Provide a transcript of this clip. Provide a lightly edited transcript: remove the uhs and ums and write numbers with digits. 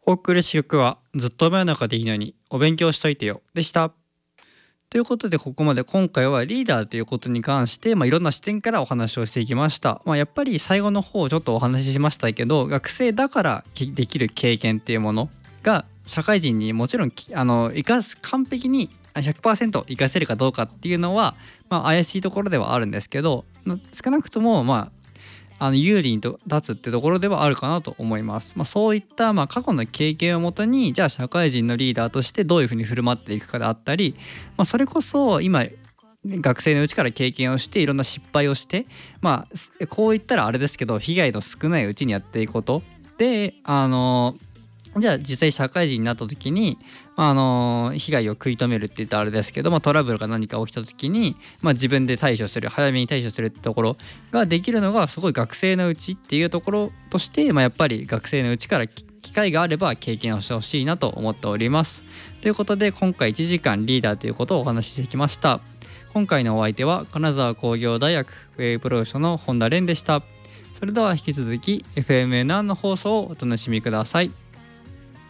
お送りし曲はずっと真夜中でいいのにお勉強しといてよでした。ということでここまで今回はリーダーということに関して、いろんな視点からお話をしていきました。やっぱり最後の方ちょっとお話ししましたけど、学生だからできる経験っていうものが社会人にもちろん生かす、完璧に100% 生かせるかどうかっていうのは、怪しいところではあるんですけど、少なくとも有利に立つってところではあるかなと思います。そういった、過去の経験をもとに、じゃあ社会人のリーダーとしてどういうふうに振る舞っていくかであったり、それこそ今学生のうちから経験をしていろんな失敗をして、こう言ったらあれですけど被害の少ないうちにやっていくことで、じゃあ実際社会人になった時に、被害を食い止めるって言ったらあれですけど、トラブルが何か起きた時に、自分で対処する、早めに対処するってところができるのがすごい学生のうちっていうところとして、やっぱり学生のうちから機会があれば経験をしてほしいなと思っております。ということで今回1時間リーダーということをお話ししてきました。今回のお相手は金沢工業大学ウェイプロジェクトの本田蓮でした。それでは引き続き FMN の放送をお楽しみください。